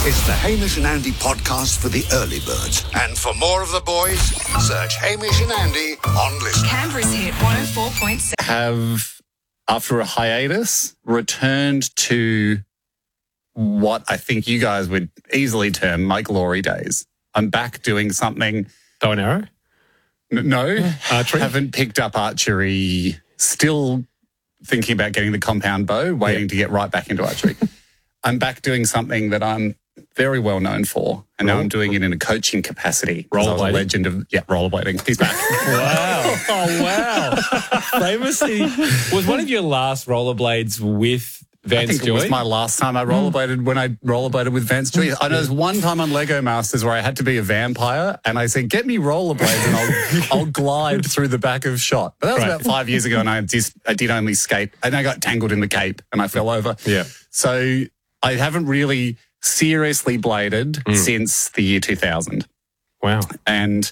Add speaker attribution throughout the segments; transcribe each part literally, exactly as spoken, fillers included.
Speaker 1: It's the Hamish and Andy podcast for the early birds. And for more of the boys, search Hamish and Andy on Listen.
Speaker 2: Canberra's hit one oh four point seven.
Speaker 3: Have, after a hiatus, returned to what I think you guys would easily term my glory days. I'm back doing something.
Speaker 4: Bow and arrow?
Speaker 3: N- no.
Speaker 4: Archery?
Speaker 3: Haven't picked up archery. Still thinking about getting the compound bow, waiting
Speaker 4: Yeah.
Speaker 3: to get right back into archery. I'm back doing something that I'm very well known for, and now I'm doing it in a coaching capacity. 'Cause I was a
Speaker 4: Rollerblading?
Speaker 3: legend of, yeah, rollerblading. He's back.
Speaker 4: Wow. Oh, wow. Famously, was one of your last rollerblades with
Speaker 3: I
Speaker 4: Vance
Speaker 3: think
Speaker 4: Joy?
Speaker 3: it was my last time I rollerbladed when I rollerbladed with Vance Joy. I know there's one time on Lego Masters where I had to be a vampire and I said, get me rollerblades and I'll, I'll glide through the back of shot. But that was
Speaker 4: Right.
Speaker 3: about five years ago and I just, I did only skate and I got tangled in the cape and I fell over.
Speaker 4: Yeah.
Speaker 3: So I haven't really seriously bladed since the year two thousand.
Speaker 4: Wow.
Speaker 3: And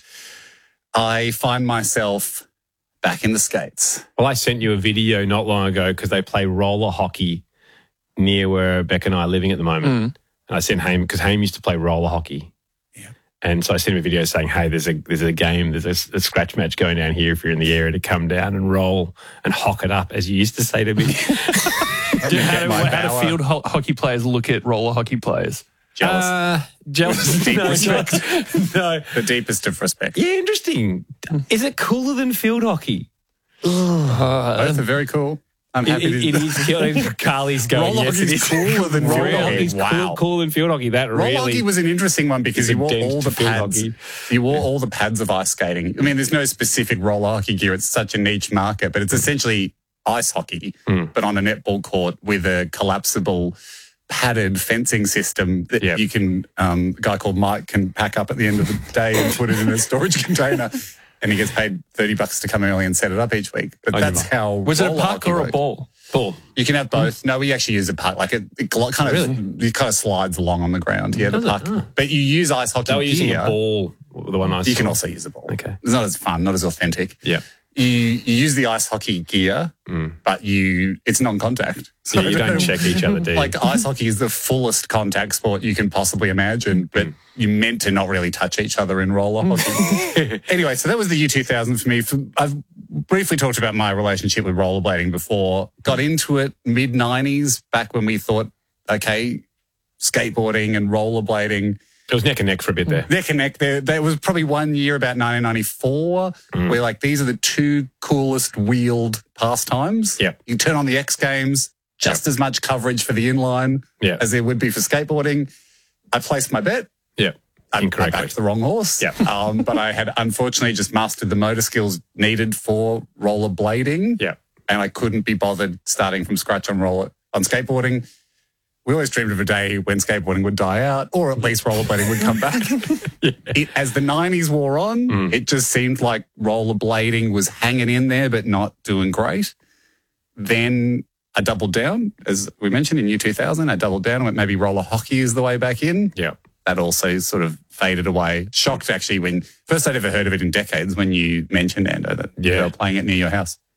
Speaker 3: I find myself back in the skates.
Speaker 4: Well, I sent you a video not long ago because they play roller hockey near where Becca and I are living at the moment. And I sent Haim, because Haim used to play roller hockey.
Speaker 3: Yeah.
Speaker 4: And so I sent him a video saying, hey, there's a there's a game, there's a, a scratch match going down here if you're in the area to come down and roll and hock it up, as you used to say to me.
Speaker 5: Do you- how do,
Speaker 3: my
Speaker 5: how do
Speaker 3: power.
Speaker 5: field ho- hockey players look at roller hockey players?
Speaker 3: Jealous.
Speaker 4: Uh, jealous.
Speaker 3: Deep
Speaker 4: no,
Speaker 3: respect.
Speaker 4: no.
Speaker 3: The deepest of respect.
Speaker 4: Yeah, interesting. Is it cooler than field hockey?
Speaker 3: Both are very cool. I'm
Speaker 4: It,
Speaker 3: happy
Speaker 4: it,
Speaker 3: to...
Speaker 4: it is killing. Carly's going,
Speaker 3: Roller
Speaker 4: yes, it
Speaker 3: hockey's
Speaker 4: is.
Speaker 3: cooler than
Speaker 4: Roller
Speaker 3: field hockey.
Speaker 4: hockey's
Speaker 3: Wow.
Speaker 4: cool, cooler than field hockey. That
Speaker 3: Roller
Speaker 4: really...
Speaker 3: hockey was an interesting one because
Speaker 4: is
Speaker 3: you
Speaker 4: a
Speaker 3: wore
Speaker 4: dent
Speaker 3: all
Speaker 4: to
Speaker 3: the
Speaker 4: field
Speaker 3: pads.
Speaker 4: hockey.
Speaker 3: You wore all the pads of ice skating. I mean, there's no specific roller hockey gear. It's such a niche market, but it's essentially ice hockey,
Speaker 4: Mm.
Speaker 3: but on a netball court with a collapsible padded fencing system that
Speaker 4: Yep.
Speaker 3: you can, um, a guy called Mike can pack up at the end of the day and put it in a storage container. And he gets paid thirty bucks to come early and set it up each week. But
Speaker 4: Oh,
Speaker 3: that's
Speaker 4: you-
Speaker 3: how
Speaker 5: Was it a
Speaker 3: roller
Speaker 5: puck
Speaker 3: hockey
Speaker 5: or a
Speaker 3: works.
Speaker 5: ball?
Speaker 4: Ball.
Speaker 3: You can have both. No, we actually use a puck. Like it, it gl- kind of, it kind of slides along on the ground. Yeah, the puck. But you use ice hockey
Speaker 4: They were using
Speaker 3: gear.
Speaker 4: a ball, the one I saw.
Speaker 3: You can also use a ball.
Speaker 4: Okay.
Speaker 3: It's not as fun, not as authentic.
Speaker 4: Yeah.
Speaker 3: You, you use the ice hockey gear, but you it's non-contact. So
Speaker 4: Yeah, you don't check each other, do you?
Speaker 3: Like ice hockey is the fullest contact sport you can possibly imagine, but you're meant to not really touch each other in roller hockey. Anyway, so that was the year two thousand for me. I've briefly talked about my relationship with rollerblading before. Got into it mid nineties, back when we thought, okay, skateboarding and rollerblading
Speaker 4: It was neck and neck for a bit there.
Speaker 3: neck and neck. There, there was probably one year about nineteen ninety-four where like these are the two coolest wheeled pastimes.
Speaker 4: Yep.
Speaker 3: You turn on the X Games, just as much coverage for the inline
Speaker 4: Yeah.
Speaker 3: as there would be for skateboarding. I placed my bet.
Speaker 4: Yeah.
Speaker 3: I, I
Speaker 4: Incorrectly.
Speaker 3: backed the wrong horse.
Speaker 4: Yep.
Speaker 3: Um, but I had unfortunately just mastered the motor skills needed for rollerblading.
Speaker 4: Yeah.
Speaker 3: And I couldn't be bothered starting from scratch on roller on skateboarding. We always dreamed of a day when skateboarding would die out, or at least rollerblading would come back. it, as the nineties wore on, it just seemed like rollerblading was hanging in there, but not doing great. Then I doubled down, as we mentioned in year two thousand. I doubled down and went maybe roller hockey is the way back in.
Speaker 4: Yeah.
Speaker 3: That also sort of faded away. Shocked actually when first I'd ever heard of it in decades when you mentioned, Ando, that
Speaker 4: Yeah.
Speaker 3: they were playing it near your house.